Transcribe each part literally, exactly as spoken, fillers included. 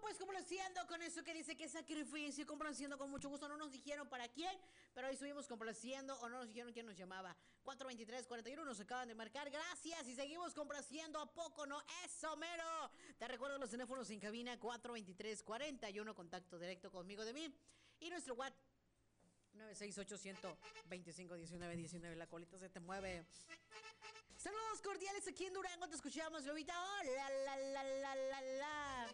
Seguimos complaciendo con eso que dice que sacrificio, complaciendo con mucho gusto. No nos dijeron para quién, pero ahí estuvimos complaciendo o no nos dijeron quién nos llamaba. cuatro veintitrés cuarenta y uno nos acaban de marcar. Gracias y seguimos complaciendo. ¿A poco no? ¡Eso, mero! Te recuerdo los teléfonos en cabina cuatro veintitrés cuarenta y uno, contacto directo conmigo de mí. Y nuestro WhatsApp nueve seis ocho dos cinco uno nueve uno nueve. La colita se te mueve. Saludos cordiales aquí en Durango, te escuchamos, Lobita. Hola, la, la, la, la, la.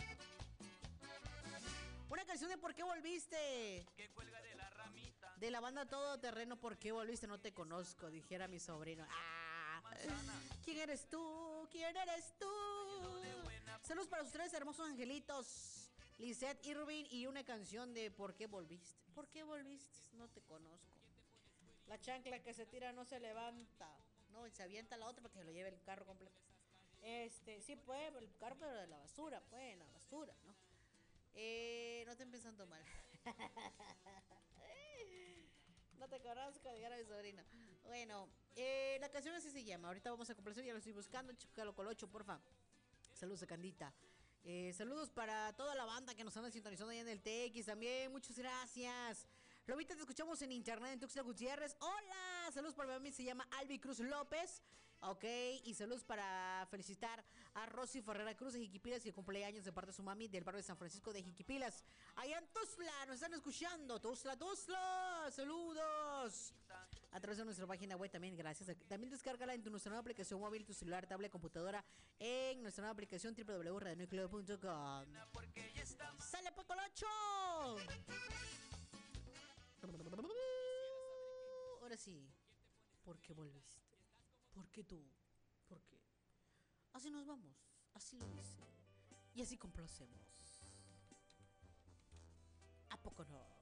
Una canción de ¿Por qué volviste? Que cuelga de la ramita. De la banda Todo Terreno, ¿por qué volviste? No te conozco, dijera mi sobrino. ¡Ah! ¿Quién eres tú? ¿Quién eres tú? Saludos para sus tres hermosos angelitos, Lisette, Irving, y una canción de ¿Por qué volviste? ¿Por qué volviste? No te conozco. La chancla que se tira no se levanta. No, se avienta la otra para que se lo lleve el carro completo. Este, sí, pues, el carro, pero de la basura, pues, la basura, ¿no? Eh, no estén pensando mal. No te conozco, dijera mi sobrino. Bueno, eh, la canción así se llama. Ahorita vamos a complacer, ya lo estoy buscando. Chúcalo con ocho, porfa. Saludos a Candita. Eh, saludos para toda la banda que nos anda sintonizando allá en el T X también. Muchas gracias. Lobita, te escuchamos en internet en Tuxtla Gutiérrez. Hola, saludos para mí, se llama Albi Cruz López. Ok, y saludos para felicitar a Rosy Ferrera Cruz de Jiquipilas, que cumple años de parte de su mami del barrio de San Francisco de Jiquipilas. Allá en Tuxtla, nos están escuchando. Tuxtla, Tuxtla, saludos. A través de nuestra página web también, gracias. También descárgala en tu, nuestra nueva aplicación móvil, tu celular, tablet, computadora, en nuestra nueva aplicación doble u doble u doble u punto radio núcleo punto com. ¡Sale Pocolocho! Ahora sí, ¿por qué volviste? ¿Por qué tú? ¿Por qué? Así nos vamos, así lo dice. Y así complacemos. ¿A poco no?